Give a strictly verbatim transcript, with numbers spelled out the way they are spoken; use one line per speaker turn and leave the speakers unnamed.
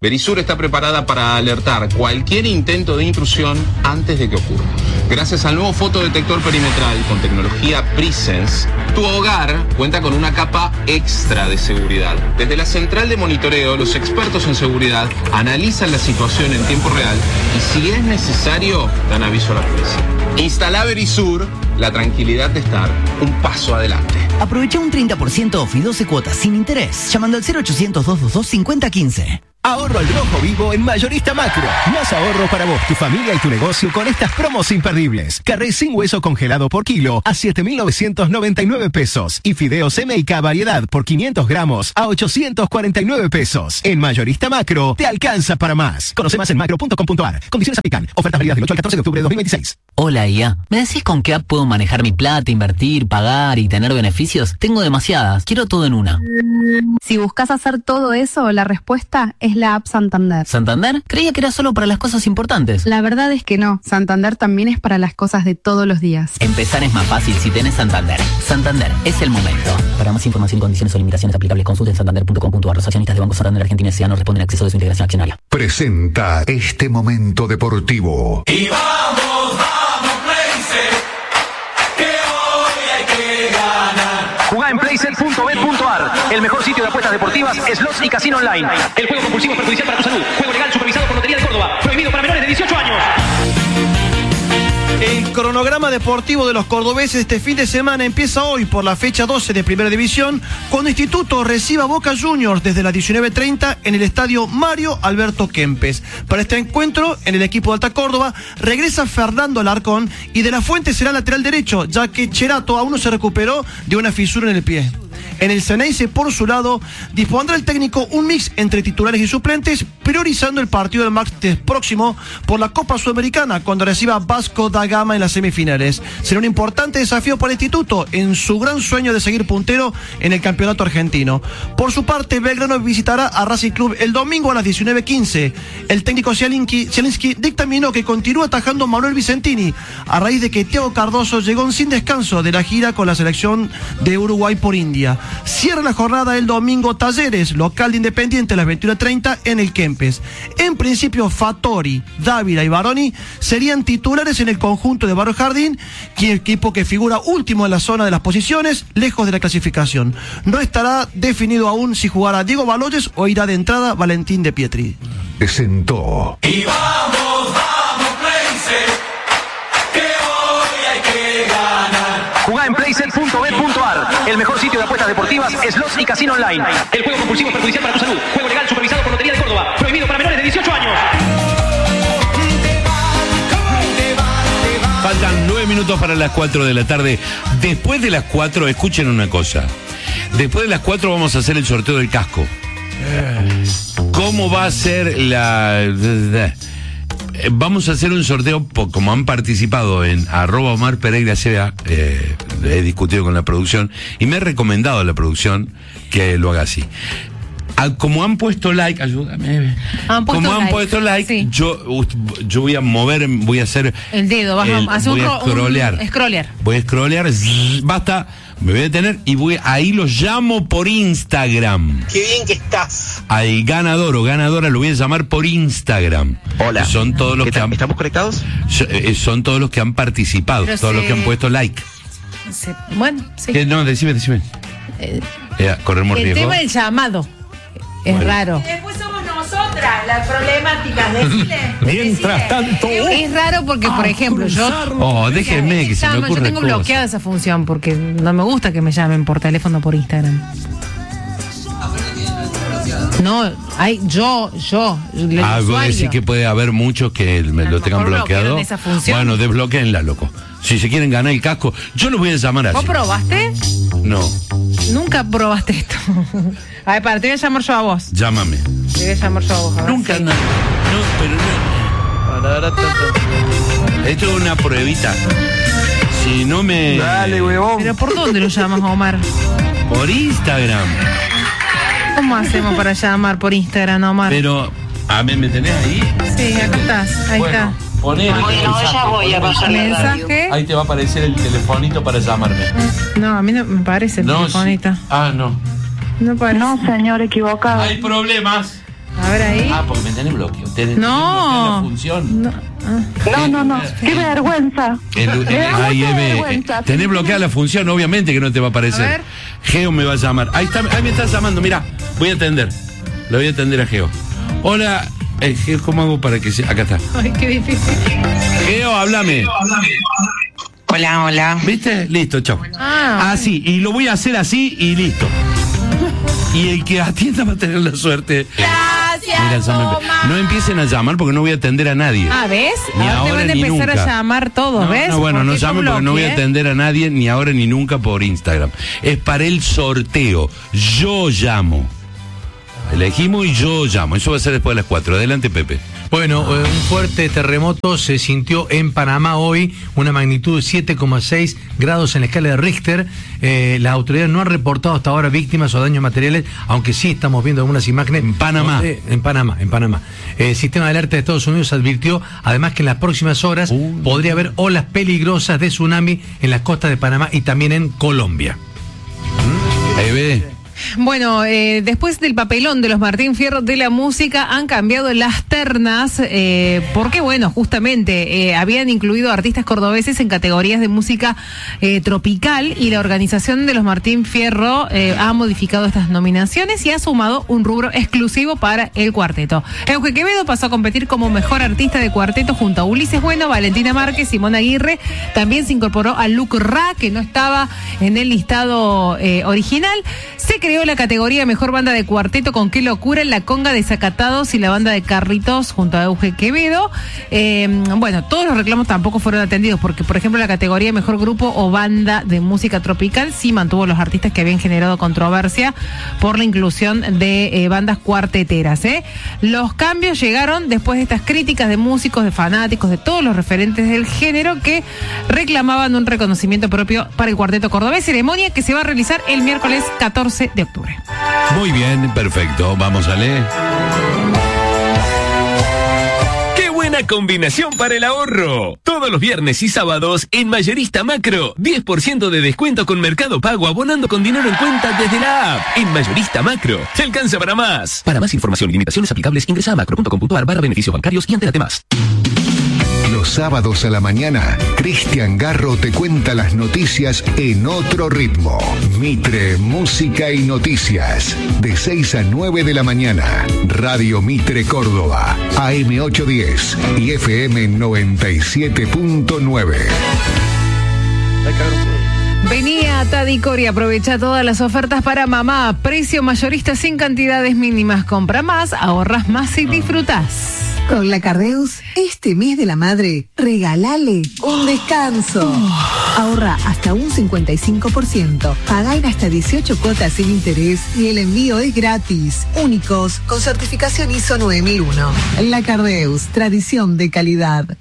Verisur está preparada para alertar cualquier intento de intrusión antes de que ocurra. Gracias al nuevo fotodetector perimetral con tecnología Presence, tu hogar cuenta con una capa extra de seguridad. Desde la central de monitoreo, los expertos en seguridad analizan la situación en tiempo real y si es necesario, dan aviso a la policía. Instala Verisur, la tranquilidad de estar un paso adelante.
Aprovecha un treinta por ciento off y doce cuotas sin interés llamando al cero ochocientos, doscientos veintidós, cincuenta quince.
Ahorro al rojo vivo en Mayorista Macro. Más ahorro para vos, tu familia y tu negocio con estas promos imperdibles. Carré sin hueso congelado por kilo a siete mil novecientos noventa y nueve pesos. Y fideos M y K variedad por quinientos gramos a ochocientos cuarenta y nueve pesos. En Mayorista Macro, te alcanza para más. Conoce más en macro punto com punto a r. Condiciones aplican. Ofertas válidas del ocho al catorce de octubre de dos mil veintiséis.
Hola, I A. ¿Me decís con qué app puedo manejar mi plata, invertir, pagar y tener beneficios? Tengo demasiadas. Quiero todo en una.
Si buscas hacer todo eso, la respuesta es la app Santander.
¿Santander? Creía que era solo para las cosas importantes.
La verdad es que no. Santander también es para las cosas de todos los días.
Empezar es más fácil si tenés Santander. Santander, es el momento. Para más información y condiciones o limitaciones aplicables, consulten santander punto com punto a r. Los accionistas de Banco Santander Argentina S A no responden al acceso de su integración accionaria.
Presenta este momento deportivo.
Y vamos, vamos, Playset, que hoy hay que ganar.
Jugá en playset punto bet punto a r, el mejor sitio de apuestas deportivas, slots y casino online. El juego compulsivo es perjudicial para tu salud. Juego legal supervisado por Lotería de Córdoba. Prohibido para menores de dieciocho años.
El cronograma deportivo de los cordobeses este fin de semana empieza hoy por la fecha doce de Primera División, cuando Instituto reciba Boca Juniors desde las diecinueve treinta en el estadio Mario Alberto Kempes. Para este encuentro, en el equipo de Alta Córdoba, regresa Fernando Alarcón y De la Fuente será lateral derecho, ya que Cherato aún no se recuperó de una fisura en el pie. En el Ceneice, por su lado, dispondrá el técnico un mix entre titulares y suplentes, priorizando el partido del martes próximo por la Copa Sudamericana, cuando reciba Vasco da Gama en las semifinales. Será un importante desafío para el Instituto en su gran sueño de seguir puntero en el campeonato argentino. Por su parte, Belgrano visitará a Racing Club el domingo a las diecinueve quince. El técnico Zielinski dictaminó que continúa atajando Manuel Vicentini, a raíz de que Thiago Cardoso llegó sin descanso de la gira con la selección de Uruguay por India. Cierra la jornada el domingo Talleres, local de Independiente, a las veintiuna treinta en el Kempes. En principio, Fattori, Dávila y Baroni serían titulares en el conjunto de Barrio Jardín, equipo que figura último en la zona de las posiciones, lejos de la clasificación. No estará definido aún si jugará Diego Baloyes o irá de entrada Valentín de Pietri.
Presentó.
Y vamos, vamos, Playset, que hoy hay que ganar.
Jugá en playset punto bet punto a r, el mejor sitio de apuestas deportivas, slots y casino online. El juego compulsivo es perjudicial para tu salud. Juego legal supervisado por Lotería de Córdoba. Prohibido para menores de dieciocho años.
Faltan nueve minutos para las cuatro de la tarde. Después de las cuatro, escuchen una cosa. Después de las cuatro vamos a hacer el sorteo del casco. ¿Cómo va a ser la...? Vamos a hacer un sorteo, como han participado en arroba Omar Pereira C B A, eh, he discutido con la producción y me ha recomendado a la producción que lo haga así. Como han puesto like, ayúdame.
Han puesto
como han
like,
puesto like,
sí.
yo, yo voy a mover, voy a hacer
el dedo, vas
el,
a hacer
voy
un,
a scrollear.
un scrollear.
Voy a scrollear, zzz, basta, me voy a detener y voy, ahí lo llamo por Instagram.
Qué bien que estás.
Al ganador o ganadora lo voy a llamar por Instagram.
Hola.
Son todos los que han,
¿Estamos conectados?
Son todos los que han participado,
Pero
todos
se...
los que han puesto like.
Se... Bueno, sí.
¿Qué? No, decime, decime.
Eh,
eh, corremos
el
riesgo.
tema del llamado es
bueno.
raro.
Después somos nosotras las problemáticas. Decile,
Mientras tanto.
Es raro porque, por ejemplo, yo.
Oh, déjenme que se me
llamo,
ocurra
Yo tengo
cosas.
bloqueada esa función porque no me gusta que me llamen por teléfono por Instagram. No, hay yo, yo. el
Ah, vos
usuario.
decís que puede haber muchos que me
A
lo
lo
tengan
mejor
bloqueado.
bloquearon esa función.
Bueno, desbloqueenla, loco. Si se quieren ganar el casco, yo los voy a llamar así.
¿Vos probaste?
No,
Nunca probaste esto. A ver, para, te voy a llamar yo a vos.
llámame.
Te voy a llamar yo a vos. A ver
Nunca,
si-
no, no, pero no. Esto es una pruebita. Si no me...
Dale, huevón.
¿Pero por dónde lo llamas, Omar?
Por Instagram.
¿Cómo hacemos para llamar por Instagram, Omar?
Pero, ¿a mí me tenés ahí?
Sí, acá estás, ahí
Bueno,
está.
poné el
Bueno,
mensaje,
ya voy a
poné el
bajar la
¿Mensaje?
Ahí te va a aparecer el telefonito para llamarme.
No, a mí no me parece el
No,
telefonito.
sí. Ah, no.
No parece.
No, señor, equivocado.
Hay problemas.
A ver ahí.
Ah, porque me tenés bloqueo. Tenés,
No.
tenés bloqueada la función.
No, ah.
No, no, no. Qué vergüenza.
El, el,
Me da mucha
A I M, eh,
vergüenza.
tenés bloqueada la función, obviamente que no te va a aparecer.
A ver.
Geo me va a llamar. Ahí está, ahí me está llamando, mirá. Voy a atender. Lo voy a atender a Geo. Hola, eh, Geo, ¿cómo hago para que se... Acá está.
Ay, qué difícil.
Geo, háblame.
Hola, hola.
¿Viste? Listo, chao.
Ah,
Así, y lo voy a hacer así y listo. Y el que atienda va a tener la suerte.
Gracias,
Mira, ya me-
Toma.
no empiecen a llamar porque no voy a atender a nadie.
Ah, ¿ves?
Ni
Ahora te
ahora
van a
ni
empezar
nunca.
a llamar todos,
No,
¿ves?
no, bueno, no
Porque yo
llamen porque no voy a
bloqueé.
atender a nadie ni ahora ni nunca por Instagram. Es para el sorteo. Yo llamo. Elegimos y yo llamo. Eso va a ser después de las cuatro. Adelante, Pepe.
Bueno, eh, un fuerte terremoto se sintió en Panamá hoy, una magnitud de siete coma seis grados en la escala de Richter. Eh, las autoridades no han reportado hasta ahora víctimas o daños materiales, aunque sí estamos viendo algunas imágenes.
En Panamá.
donde- en Panamá, en Panamá. Eh, el sistema de alerta de Estados Unidos advirtió además que en las próximas horas
Uh.
podría haber olas peligrosas de tsunami en las costas de Panamá y también en Colombia.
Eve.
Bueno, eh, después del papelón de los Martín Fierro de la música, han cambiado las ternas, eh, porque bueno, justamente eh, habían incluido artistas cordobeses en categorías de música eh, tropical, y la organización de los Martín Fierro eh, ha modificado estas nominaciones y ha sumado un rubro exclusivo para el cuarteto. Euge Quevedo pasó a competir como mejor artista de cuarteto junto a Ulises Bueno, Valentina Márquez, Simón Aguirre. También se incorporó a Luc Ra, que no estaba en el listado eh, original. Se creó la categoría Mejor Banda de Cuarteto con Qué Locura, La Conga Desacatados y la banda de Carritos junto a Euge Quevedo. Eh, bueno, todos los reclamos tampoco fueron atendidos porque, por ejemplo, la categoría Mejor Grupo o Banda de Música Tropical sí mantuvo los artistas que habían generado controversia por la inclusión de eh, bandas cuarteteras. ¿eh? Los cambios llegaron después de estas críticas de músicos, de fanáticos, de todos los referentes del género que reclamaban un reconocimiento propio para el cuarteto cordobés, ceremonia que se va a realizar el miércoles catorce de octubre.
Muy bien, perfecto. Vamos a leer.
¡Qué buena combinación para el ahorro! Todos los viernes y sábados en Mayorista Macro, diez por ciento de descuento con Mercado Pago abonando con dinero en cuenta desde la app. En Mayorista Macro, te alcanza para más.
Para más información y limitaciones aplicables, ingresa a macro punto com punto ar barra beneficios bancarios y entérate más.
Los sábados a la mañana, Cristian Garro te cuenta las noticias en otro ritmo. Mitre, música y noticias. De seis a nueve de la mañana. Radio Mitre Córdoba. A M ochocientos diez y F M noventa y siete punto nueve.
Vení a Tadicor y aprovecha todas las ofertas para mamá. Precio mayorista sin cantidades mínimas. Compra más, ahorras más y disfrutás.
Con la Cardeus, este mes de la madre, regalale un descanso. Ahorra hasta un cincuenta y cinco por ciento. Pagá en hasta dieciocho cuotas sin interés y el envío es gratis. Únicos con certificación I S O nueve mil uno. La Cardeus, tradición de calidad.